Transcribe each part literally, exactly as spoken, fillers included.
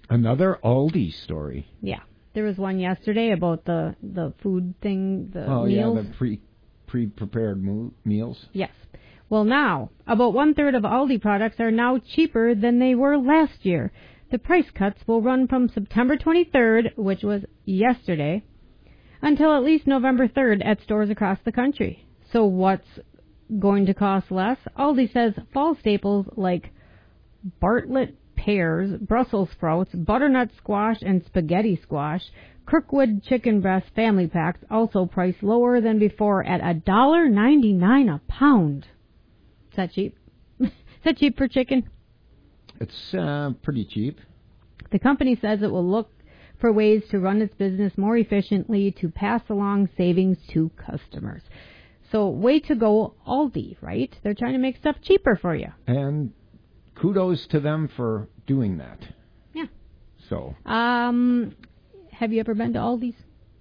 Another Aldi story. Yeah. There was one yesterday about the, the food thing, the oh, meals. Oh, yeah, the pre, pre-prepared mo- meals. Yes. Well, now, about one-third of Aldi products are now cheaper than they were last year. The price cuts will run from September twenty-third, which was yesterday, until at least November third at stores across the country. So what's going to cost less? Aldi says fall staples like Bartlett pears, Brussels sprouts, butternut squash, and spaghetti squash, Kirkwood chicken breast family packs also priced lower than before at one dollar ninety-nine a pound. Is that cheap? Is that cheap for chicken? It's uh, pretty cheap. The company says it will look for ways to run its business more efficiently to pass along savings to customers. So way to go, Aldi, right? They're trying to make stuff cheaper for you. And kudos to them for doing that. Yeah. So. Um, have you ever been to Aldi's?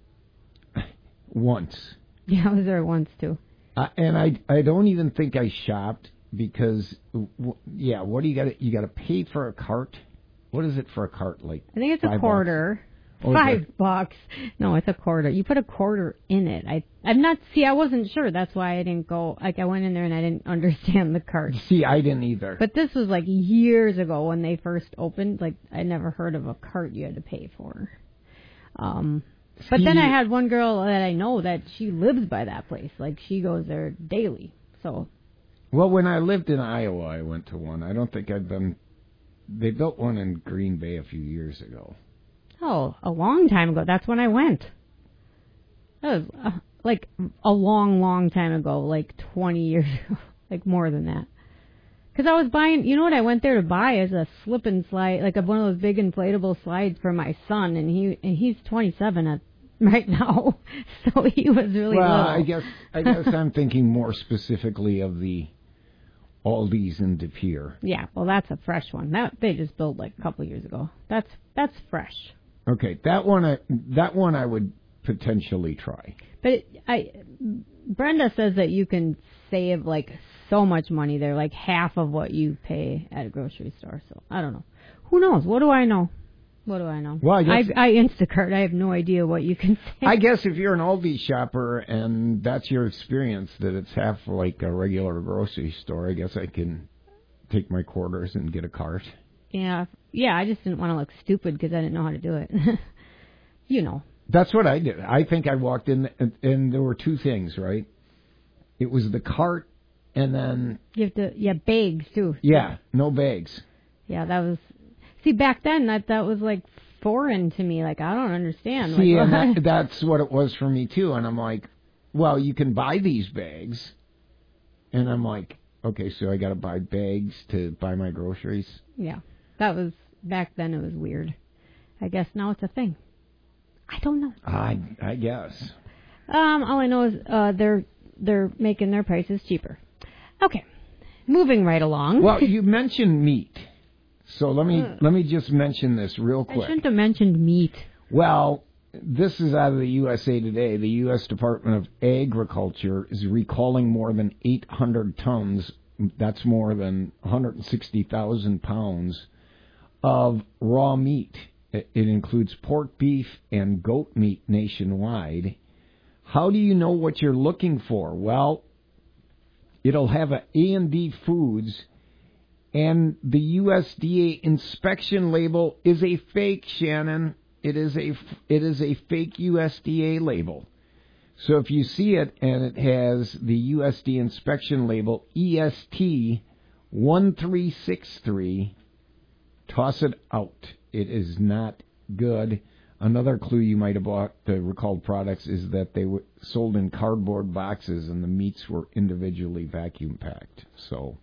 Once. Yeah, I was there once too. Uh, and I, I don't even think I shopped because, w- yeah, what do you got to, you got to pay for a cart? What is it for a cart? Like I think it's a quarter. Oh, Five bucks. No, it's a quarter. You put a quarter in it. I, I'm not, see, I wasn't sure. That's why I didn't go, like I went in there and I didn't understand the cart. See, I didn't either. But this was like years ago when they first opened. Like I never heard of a cart you had to pay for. Um, but see, then I had one girl that I know that she lives by that place. Like she goes there daily. So. Well, when I lived in Iowa, I went to one. I don't think I've been, they built one in Green Bay a few years ago. Oh, a long time ago. That's when I went. That was uh, like a long, long time ago, like twenty years ago, like more than that. Because I was buying, you know what I went there to buy is a slip and slide, like a, one of those big inflatable slides for my son, and he and he's twenty-seven at, right now, so he was really well, little. I guess I guess I'm thinking more specifically of the Aldi's in De Pere. Yeah, well, that's a fresh one. That they just built like a couple of years ago. That's that's fresh. Okay, that one I that one I would potentially try. But it, I, Brenda says that you can save like so much money there, like half of what you pay at a grocery store. So I don't know. Who knows? What do I know? What do I know? Well, I, guess, I, I Instacart. I have no idea what you can save. I guess if you're an Aldi shopper and that's your experience, that it's half like a regular grocery store, I guess I can take my quarters and get a cart. Yeah, yeah. I just didn't want to look stupid because I didn't know how to do it. You know. That's what I did. I think I walked in, and, and there were two things, right? It was the cart, and then you have to, yeah, bags too. Yeah, no bags. Yeah, that was. See, back then that that was like foreign to me. Like I don't understand. See, like, and that, that's what it was for me too. And I'm like, well, you can buy these bags, and I'm like, okay, so I got to buy bags to buy my groceries. Yeah. That was, back then it was weird. I guess now it's a thing. I don't know. I I guess. Um, all I know is uh, they're they're making their prices cheaper. Okay, moving right along. Well, you mentioned meat, so let me let me just mention this real quick. I shouldn't have mentioned meat. Well, this is out of the U S A Today. The U S Department of Agriculture is recalling more than eight hundred tons. That's more than one hundred sixty thousand pounds of raw meat. It includes pork, beef, and goat meat nationwide. How do you know what you're looking for? Well, it'll have a A and D Foods, and the U S D A inspection label is a fake, Shannon. It is a, it is a fake U S D A label. So if you see it and it has the U S D A inspection label E S T one three six three, toss it out. It is not good. Another clue you might have bought the recalled products is that they were sold in cardboard boxes and the meats were individually vacuum packed. So,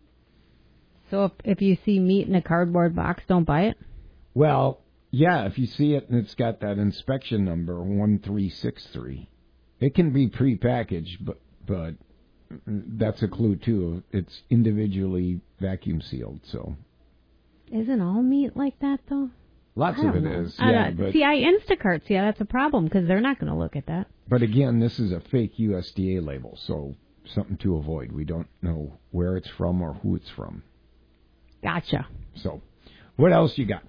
so if, if you see meat in a cardboard box, don't buy it? Well, yeah, if you see it and it's got that inspection number one three six three, it can be prepackaged, but but that's a clue too. It's individually vacuum sealed. So, isn't all meat like that though? Lots of it know. is. I yeah, don't, but, see, I Instacart. See, that's a problem because they're not going to look at that. But again, this is a fake U S D A label, so something to avoid. We don't know where it's from or who it's from. Gotcha. So, what else you got?